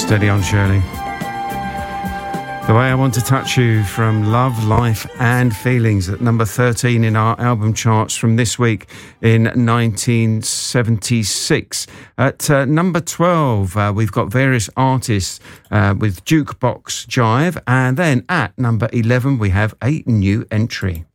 Steady on, Shirley. The Way I Want to Touch You from Love, Life and Feelings at number 13 in our album charts from this week in 1976. At number 12, we've got various artists with Jukebox Jive. And then at number 11, we have a new entry.